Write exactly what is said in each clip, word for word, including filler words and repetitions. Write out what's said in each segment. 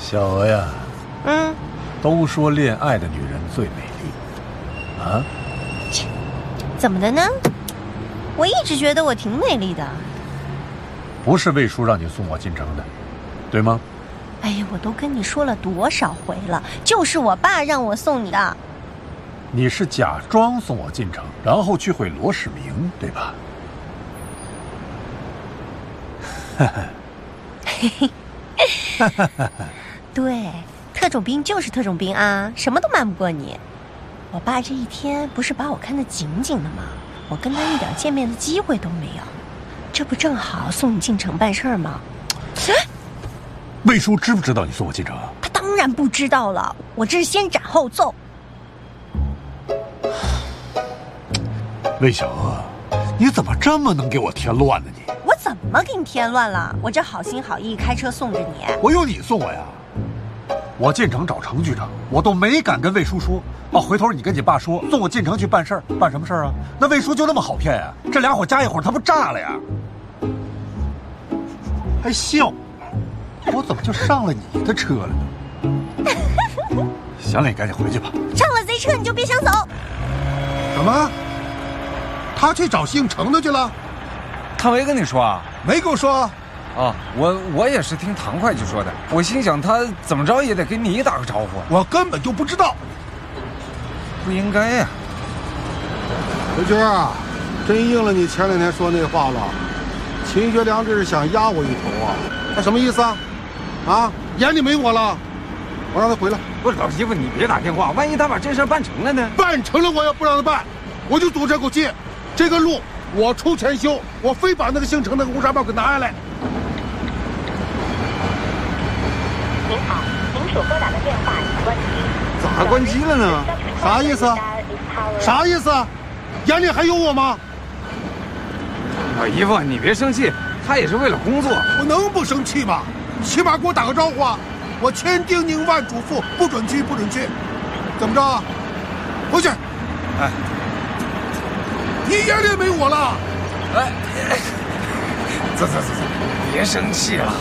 小娥呀， 嗯， 都说恋爱的女人最美丽，啊？ 切，怎么的呢？我一直觉得我挺美丽的。 不是魏叔让你送我进城的，对吗？ 哎呀，我都跟你说了多少回了，就是我爸让我送你的。 你是假装送我进城，然后去会罗世明，对吧？哈哈， 嘿嘿，哈哈哈哈。对，特种兵就是特种兵啊，什么都瞒不过你。我爸这一天不是把我看得紧紧的吗？我跟他一点见面的机会都没有，这不正好送你进城办事儿吗？ 魏叔知不知道你送我进城啊？ 他当然不知道了，我这是先斩后奏。 魏小娥，你怎么这么能给我添乱呢？你我怎么给你添乱了？我这好心好意开车送着你， 我有你送我呀？我进城找程局长，我都没敢跟魏叔说。哦，回头你跟你爸说，送我进城去办事儿，办什么事儿啊？那魏叔就那么好骗呀？这俩伙加一伙，他不炸了呀？还笑，我怎么就上了你的车了呢？行了，你赶紧回去吧。 上了贼车你就别想走。 什么？他去找姓程的去了？ 他没跟你说啊？ 没跟我说。 啊，我我也是听唐会计说的。我心想他怎么着也得给你打个招呼。 我根本就不知道。 不应该呀、啊。 刘军啊，真应了你前两天说那话了。秦学良这是想压我一头啊？他什么意思啊？啊，眼里没我了？我让他回来。 不是老媳妇，你别打电话，万一他把这事办成了呢？ 办成了我也不让他办，我就赌这口气。这个路我出钱修，我非把那个姓程那个乌纱帽给拿下来。 您好，您所拨打的电话已关机。 咋关机了呢？ 啥意思？啥意思？眼里还有我吗？ 老姨夫，你别生气，他也是为了工作。 我能不生气吗？起码给我打个招呼啊！我千叮咛万嘱咐，不准去，不准去。怎么着？回去。 哎， 你眼里没我了？ 哎，走走走走，别生气了。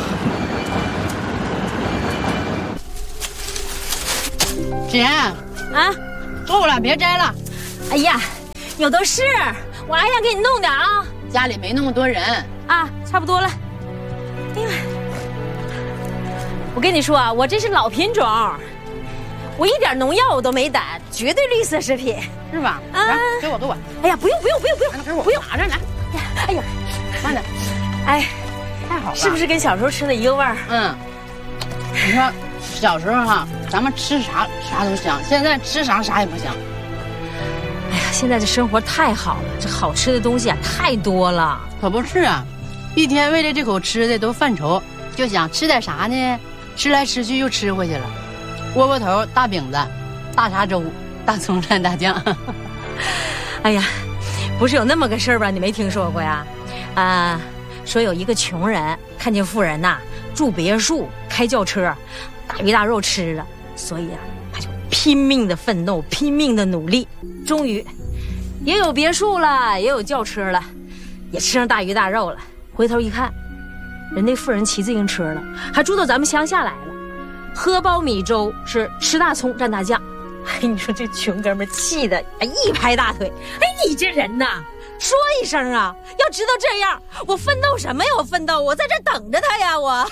姐， 啊， 够了，别摘了。 哎呀，有的是，我还想给你弄点啊。 家里没那么多人啊，差不多了。哎呀，我跟你说啊，我这是老品种，我一点农药我都没打，绝对绿色食品， 是吧？ 啊， 给我给我。 哎呀，不用不用不用不用， 给我不用拿着来。 哎呀， 慢点。 哎， 太好了， 是不是跟小时候吃的一个味儿？ 嗯。你说小时候哈，咱们吃啥啥都香，现在吃啥啥也不香。 哎呀，现在这生活太好了，这好吃的东西啊太多了。 可不是啊，一天为了这口吃的都犯愁，就想吃点啥呢？吃来吃去又吃回去了。窝窝头、大饼子、大碴粥、大葱蘸大酱。 哎呀，不是有那么个事儿吧？你没听说过呀？啊，说有一个穷人看见富人呐、啊、住别墅、开轿车，大鱼大肉吃了，所以啊，他就拼命的奋斗，拼命的努力，终于也有别墅了，也有轿车了，也吃上大鱼大肉了。回头一看，人家富人骑自行车了，还住到咱们乡下来了，喝苞米粥是吃大葱蘸大酱。哎，你说这穷哥们气的哎一拍大腿，哎，你这人呐，说一声啊！要知道这样，我奋斗什么呀？我奋斗，我在这等着他呀！我。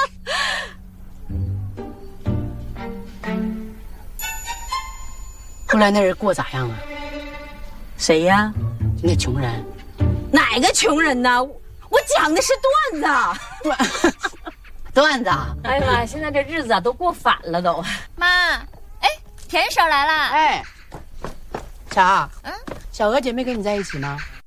后来那人过咋样啊？ 谁呀？ 那穷人。 哪个穷人呢？我讲的是段子。 段段子啊！ 哎呀妈，现在这日子啊都过反了都。 妈，哎，田婶来了。 哎，巧， 嗯， 小娥姐没跟你在一起吗？